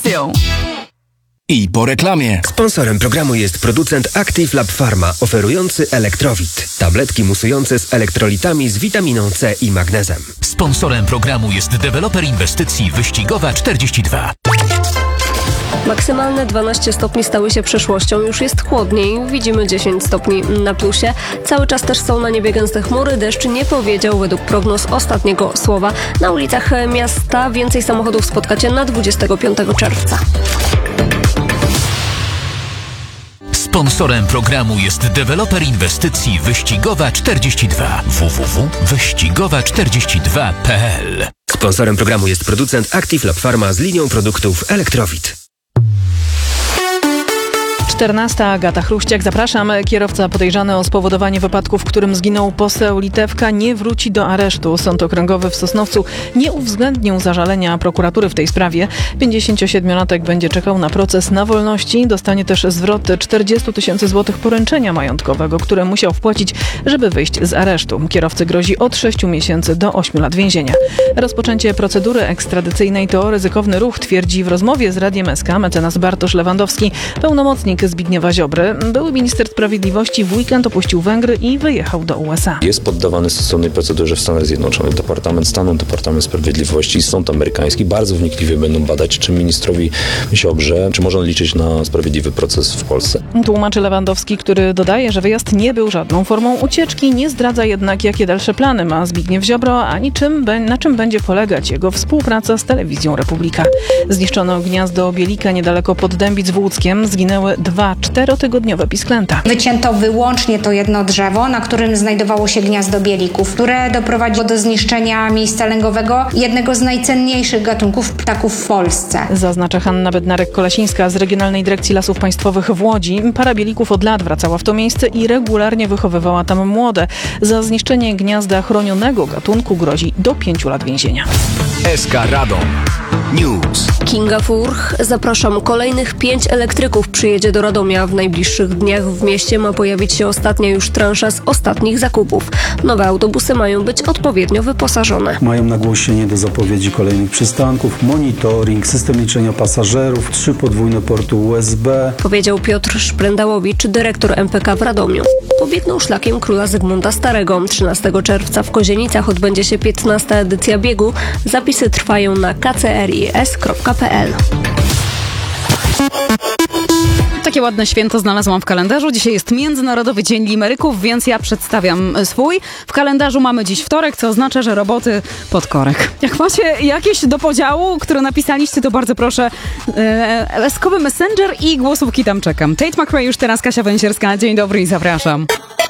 relacją. I po reklamie. Sponsorem programu jest producent Active Lab Pharma, oferujący Elektrowit. Tabletki musujące z elektrolitami z witaminą C i magnezem. Sponsorem programu jest deweloper inwestycji Wyścigowa 42. Maksymalne 12 stopni stały się przeszłością. Już jest chłodniej. Widzimy 10 stopni na plusie. Cały czas też są na niebie gęste chmury. Deszcz nie powiedział według prognoz ostatniego słowa. Na ulicach miasta więcej samochodów spotkacie na 25 czerwca. Sponsorem programu jest deweloper inwestycji Wyścigowa 42. www.wyścigowa42.pl. Sponsorem programu jest producent Active Lab Pharma z linią produktów Elektrowit. 14. Agata Chruściak, zapraszam. Kierowca podejrzany o spowodowanie wypadku, w którym zginął poseł Litewka, nie wróci do aresztu. Sąd Okręgowy w Sosnowcu nie uwzględnił zażalenia prokuratury w tej sprawie. 57-latek będzie czekał na proces na wolności. Dostanie też zwrot 40 000 złotych poręczenia majątkowego, które musiał wpłacić, żeby wyjść z aresztu. Kierowcy grozi od 6 miesięcy do 8 lat więzienia. Rozpoczęcie procedury ekstradycyjnej to ryzykowny ruch, twierdzi w rozmowie z Radiem SK mecenas Bartosz Lewandowski, pełnomocnik Zbigniewa Ziobry. Były minister sprawiedliwości w weekend opuścił Węgry i wyjechał do USA. Jest poddawany stosownej procedurze w Stanach Zjednoczonych. Departament Stanu, Departament Sprawiedliwości i Sąd Amerykański bardzo wnikliwie będą badać, czy ministrowi Ziobrze, czy można liczyć na sprawiedliwy proces w Polsce. Tłumaczy Lewandowski, który dodaje, że wyjazd nie był żadną formą ucieczki, nie zdradza jednak, jakie dalsze plany ma Zbigniew Ziobro, ani na czym będzie polegać jego współpraca z Telewizją Republika. Zniszczono gniazdo bielika niedaleko Poddębic w Łódzkiem. Zginęły 2 4-tygodniowe pisklęta. Wycięto wyłącznie to jedno drzewo, na którym znajdowało się gniazdo bielików, które doprowadziło do zniszczenia miejsca lęgowego jednego z najcenniejszych gatunków ptaków w Polsce. Zaznacza Hanna Bednarek-Kolasińska z Regionalnej Dyrekcji Lasów Państwowych w Łodzi. Para bielików od lat wracała w to miejsce i regularnie wychowywała tam młode. Za zniszczenie gniazda chronionego gatunku grozi do 5 lat więzienia. SK Radom News. Kinga Furch. Zapraszam. Kolejnych 5 elektryków przyjedzie do Radomia. W najbliższych dniach w mieście ma pojawić się ostatnia już transza z ostatnich zakupów. Nowe autobusy mają być odpowiednio wyposażone. Mają nagłośnienie do zapowiedzi kolejnych przystanków, monitoring, system liczenia pasażerów, 3 podwójne porty USB. Powiedział Piotr Szprędałowicz, dyrektor MPK w Radomiu. Pobiegną szlakiem króla Zygmunta Starego. 13 czerwca w Kozienicach odbędzie się 15. edycja biegu. Zapisy trwają na kcris.pl. Takie ładne święto znalazłam w kalendarzu. Dzisiaj jest Międzynarodowy Dzień Limeryków, więc ja przedstawiam swój. W kalendarzu mamy dziś wtorek, co oznacza, że roboty pod korek. Jak macie jakieś do podziału, które napisaliście, to bardzo proszę. Leskowy Messenger i głosówki tam czekam. Tate McRae już teraz, Kasia Węsierska. Dzień dobry i zapraszam.